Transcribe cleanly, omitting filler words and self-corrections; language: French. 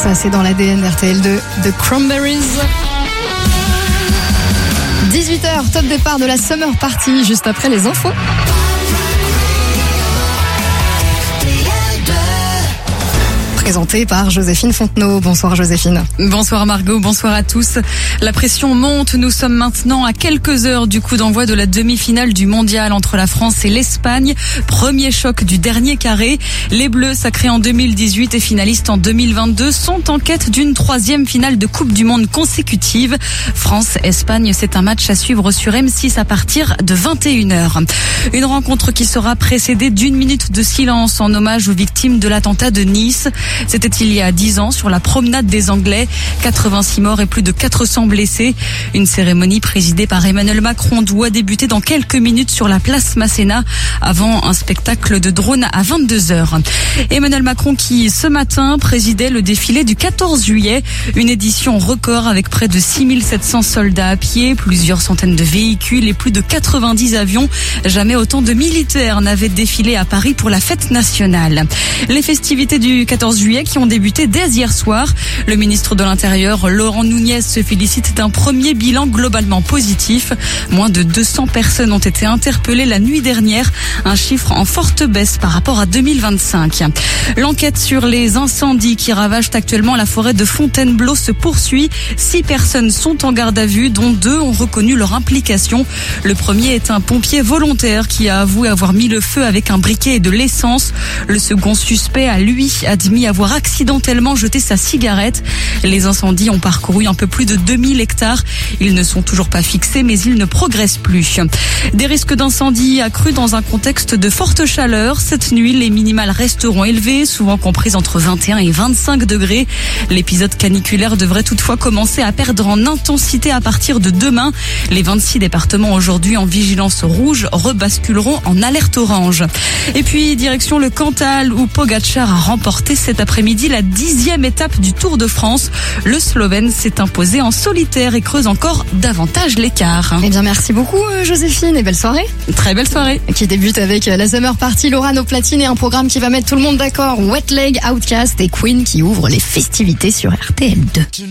Ça, c'est dans l'ADN RTL2 de Cranberries. 18h, top départ de la Summer Party, juste après les infos. Présenté par Joséphine Fontenot. Bonsoir Joséphine. Bonsoir Margot, bonsoir à tous. La pression monte, nous sommes maintenant à quelques heures du coup d'envoi de la demi-finale du mondial entre la France et l'Espagne. Premier choc du dernier carré. Les Bleus, sacrés en 2018 et finalistes en 2022, sont en quête d'une troisième finale de Coupe du Monde consécutive. France-Espagne, c'est un match à suivre sur M6 à partir de 21h. Une rencontre qui sera précédée d'une minute de silence en hommage aux victimes de l'attentat de Nice. C'était il y a 10 ans sur la promenade des Anglais. 86 morts et plus de 400 blessés. Une cérémonie présidée par Emmanuel Macron doit débuter dans quelques minutes sur la place Masséna avant un spectacle de drone à 22h. Emmanuel Macron qui ce matin présidait le défilé du 14 juillet. Une édition record avec près de 6700 soldats à pied, plusieurs centaines de véhicules et plus de 90 avions. Jamais autant de militaires n'avaient défilé à Paris pour la fête nationale. Les festivités du 14 juillet qui ont débuté dès hier soir. Le ministre de l'Intérieur, Laurent Nunez, se félicite d'un premier bilan globalement positif. Moins de 200 personnes ont été interpellées la nuit dernière, un chiffre en forte baisse par rapport à 2025. L'enquête sur les incendies qui ravagent actuellement la forêt de Fontainebleau se poursuit. 6 personnes sont en garde à vue, dont 2 ont reconnu leur implication. Le premier est un pompier volontaire qui a avoué avoir mis le feu avec un briquet et de l'essence. Le second suspect a, lui, admis avoir accidentellement jeté sa cigarette. Les incendies ont parcouru un peu plus de 2000 hectares. Ils ne sont toujours pas fixés, mais ils ne progressent plus. Des risques d'incendie accrus dans un contexte de forte chaleur. Cette nuit, les minimales resteront élevées, souvent comprises entre 21 et 25 degrés. L'épisode caniculaire devrait toutefois commencer à perdre en intensité à partir de demain. Les 26 départements aujourd'hui en vigilance rouge rebasculeront en alerte orange. Et puis, direction le Cantal où Pogačar a remporté cet après-midi la 10e étape du Tour de France. Le Slovène s'est imposé en solitaire et creuse encore davantage l'écart. Eh bien, merci beaucoup Joséphine et belle soirée. Très belle soirée. Qui débute avec la Summer Party, Laura au platine et un programme qui va mettre tout le monde d'accord. Wet Leg, Outcast et Queen qui ouvrent les festivités sur RTL2.